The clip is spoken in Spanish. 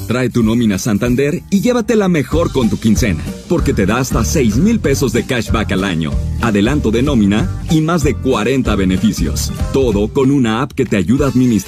Trae tu nómina Santander y llévatela mejor con tu quincena, porque te da hasta 6,000 pesos de cashback al año, adelanto de nómina y más de 40 beneficios. Todo con una app que te ayuda a administrar